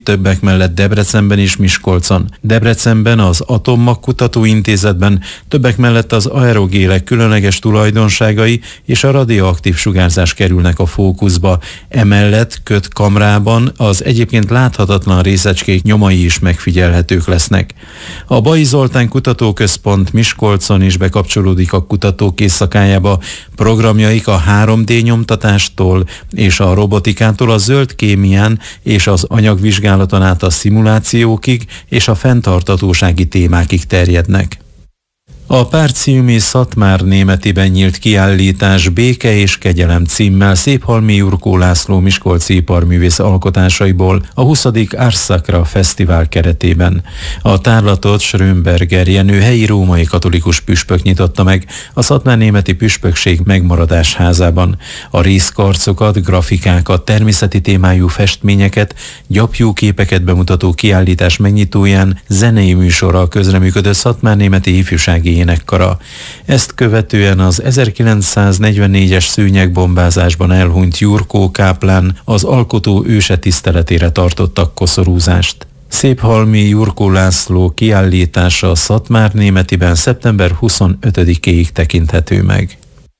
többek mellett Debrecenben és Miskolcon. Debrecenben az Atommag Kutatóintézetben, többek mellett az aerogélek különleges tulajdonságai és a radioaktív sugárzás kerülnek a fókuszba. Emellett Köt-Kamrában az egyébként láthatatlan részecskék nyomai is megfigyelhetők lesznek. A Bai Zoltán Kutatóközpont Miskolcon is bekapcsolódik a kutatók éjszakájába. Programjaik a 3D nyomtatástól és a robotikától a zöld kémián és az anyagvizsgálaton át a szimulációkig és a fenntarthatósági témákig terjednek. A Párciumi Szatmár-Németiben nyílt kiállítás Béke és kegyelem címmel Széphalmi Jurkó László miskolci iparművész alkotásaiból a 20. Ars Sacra Fesztivál keretében. A tárlatot Schrömberger Jenő helyi római katolikus püspök nyitotta meg a Szatmár-németi püspökség megmaradás házában. A részkarcokat, grafikákat, természeti témájú festményeket, gyapjú képeket bemutató kiállítás megnyitóján zenei műsorral közreműködött Szatmár-németi ifjúsági énekkara. Ezt követően az 1944-es szőnyegbombázásban elhunyt Jurkó káplán az alkotó őse tiszteletére tartottak koszorúzást. Széphalmi Jurkó László kiállítása Szatmár-németiben szeptember 25-éig tekinthető meg.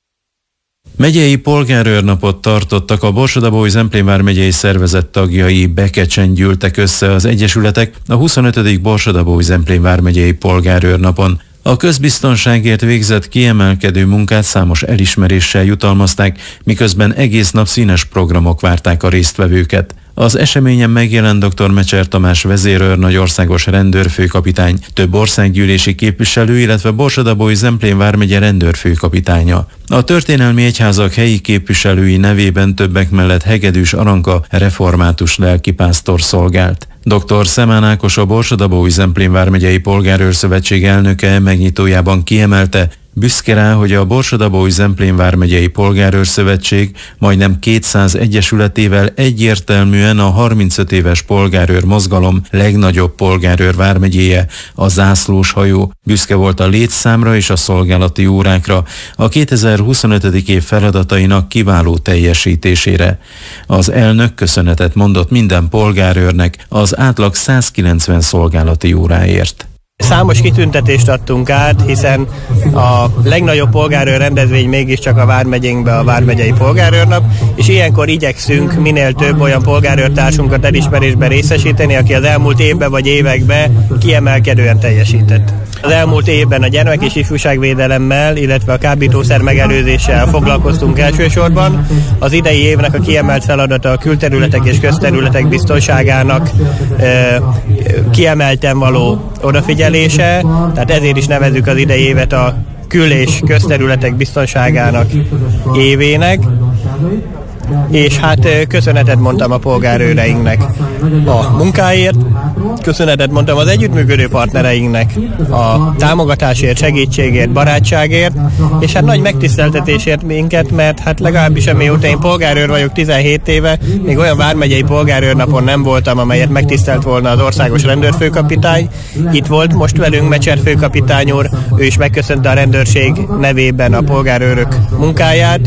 Megyei polgárőrnapot tartottak, a Borsod-Abaúj-Zemplén vármegyei szervezet tagjai Bekecsen gyűltek össze az egyesületek a 25. Borsod-Abaúj-Zemplén vármegyei polgárőrnapon. A közbiztonságért végzett kiemelkedő munkát számos elismeréssel jutalmazták, miközben egész nap színes programok várták a résztvevőket. Az eseményen megjelent dr. Mecser Tamás vezérőrnagy országos rendőrfőkapitány, több országgyűlési képviselő, illetve Borsod-Abaúj-Zemplén vármegye rendőrfőkapitánya. A történelmi egyházak helyi képviselői nevében többek mellett Hegedűs Aranka református lelkipásztor szolgált. Dr. Szemán Ákos, a Borsod-Abaúj-Zemplén vármegyei polgárőrszövetség elnöke megnyitójában kiemelte, büszke rá, hogy a Borsod-Abaúj-Zemplén vármegyei polgárőrszövetség majdnem 200 egyesületével egyértelműen a 35 éves polgárőr mozgalom legnagyobb polgárőr vármegyéje, a zászlóshajó. Büszke volt a létszámra és a szolgálati órákra, a 2025. év feladatainak kiváló teljesítésére. Az elnök köszönetet mondott minden polgárőrnek az átlag 190 szolgálati óráért. Számos kitüntetést adtunk át, hiszen a legnagyobb polgárőr rendezvény mégiscsak a vármegyénkben a vármegyei polgárőrnap, és ilyenkor igyekszünk minél több olyan polgárőrtársunkat elismerésben részesíteni, aki az elmúlt évben vagy években kiemelkedően teljesített. Az elmúlt évben a gyermek- és ifjúságvédelemmel, illetve a kábítószer megelőzéssel foglalkoztunk elsősorban. Az idei évnek a kiemelt feladata a külterületek és közterületek biztonságának kiemelten való odafigyelése, tehát ezért is nevezzük az idei évet a kül- és közterületek biztonságának évének. És hát köszönetet mondtam a polgárőreinknek a munkáért, köszönetet mondtam az együttműködő partnereinknek a támogatásért, segítségért, barátságért, és hát nagy megtiszteltetésért minket, mert hát legalábbis amióta én polgárőr vagyok 17 éve, még olyan vármegyei polgárőrnapon nem voltam, amelyet megtisztelt volna az országos rendőrfőkapitány. Itt volt most velünk Mecser főkapitány úr, ő is megköszönte a rendőrség nevében a polgárőrök munkáját,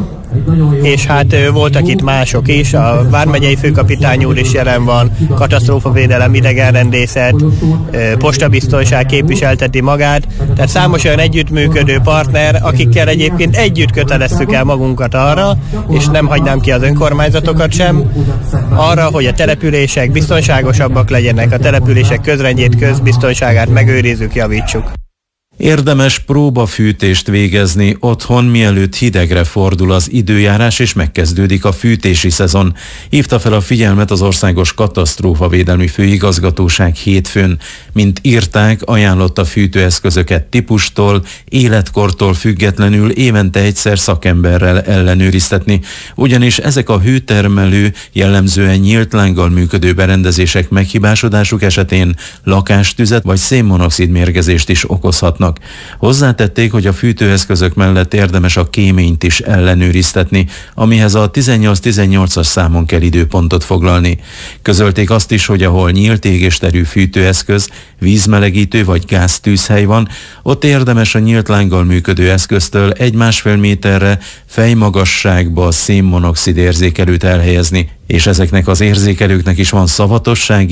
és hát voltak itt mások is, a vármegyei főkapitány úr is jelen van, katasztrófavédelem, idegenrendészet, postabiztonság képviselteti magát, tehát számos olyan együttműködő partner, akikkel egyébként együtt köteleztük el magunkat arra, és nem hagynám ki az önkormányzatokat sem, arra, hogy a települések biztonságosabbak legyenek, a települések közrendjét, közbiztonságát megőrizzük, javítsuk. Érdemes próbafűtést végezni otthon, mielőtt hidegre fordul az időjárás és megkezdődik a fűtési szezon. Hívta fel a figyelmet az Országos Katasztrófavédelmi Főigazgatóság hétfőn. Mint írták, ajánlott a fűtőeszközöket típustól, életkortól függetlenül évente egyszer szakemberrel ellenőriztetni, ugyanis ezek a hőtermelő, jellemzően nyílt lánggal működő berendezések meghibásodásuk esetén lakástüzet vagy szénmonoxid mérgezést is okozhatnak. használatnak. Hozzátették, hogy a fűtőeszközök mellett érdemes a kéményt is ellenőriztetni, amihez a 1818-as számon kell időpontot foglalni. Közölték azt is, hogy ahol nyílt égésterű fűtőeszköz, vízmelegítő vagy gáztűzhely van, ott érdemes a nyílt lánggal működő eszköztől 1,5 méterre fejmagasságba szénmonoxid érzékelőt elhelyezni, és ezeknek az érzékelőknek is van szavatossági